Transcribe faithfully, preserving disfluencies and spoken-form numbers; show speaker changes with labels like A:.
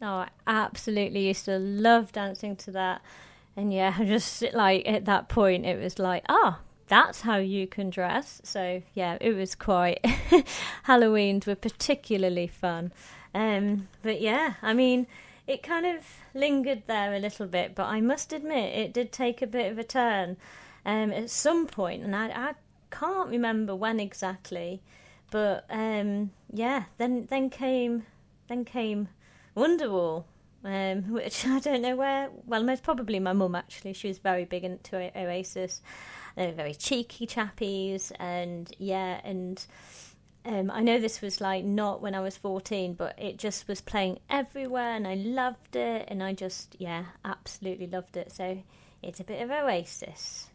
A: Oh, I absolutely used to love dancing to that. And yeah, just like at that point, it was like, ah, oh, that's how you can dress. So yeah, it was quite, Halloweens were particularly fun. Um, but yeah, I mean, it kind of lingered there a little bit, but I must admit it did take a bit of a turn um, at some point, and I, I can't remember when exactly, but um, yeah, then then came then came Wonderwall. Um, which I don't know where. Well, most probably my mum actually. She was very big into Oasis. They were very cheeky chappies, and yeah, and um, I know this was like not when I was fourteen, but it just was playing everywhere, and I loved it, and I just yeah, absolutely loved it. So it's a bit of Oasis.